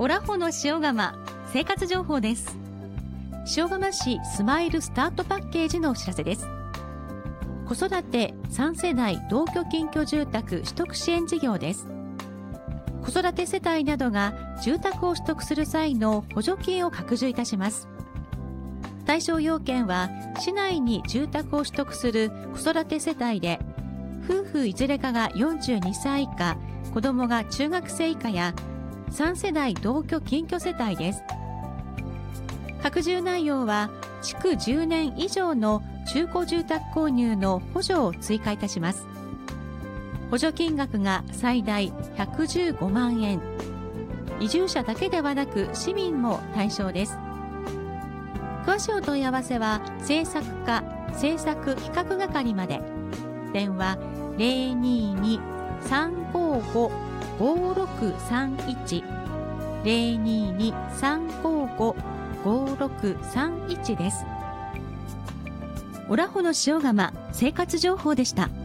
オラホの塩釜生活情報です。塩釜市スマイルスタートパッケージのお知らせです。子育て3世代同居近居住宅取得支援事業です。子育て世帯などが住宅を取得する際の補助金を拡充いたします。対象要件は市内に住宅を取得する子育て世帯で、夫婦いずれかが42歳以下、子どもが中学生以下や3世代同居近居世帯です。拡充内容は築10年以上の中古住宅購入の補助を追加いたします。補助金額が最大115万円。移住者だけではなく市民も対象です。詳しいお問い合わせは政策課政策企画係まで。電話 022-355-5631 022-355-5631です。オラホの塩釜生活情報でした。